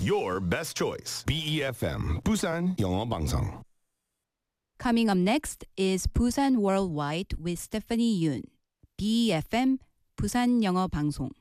your best choice. BEFM 부산 영어 방송. Coming up next is Busan Worldwide with Stephanie Yoon. BEFM 부산 영어 방송.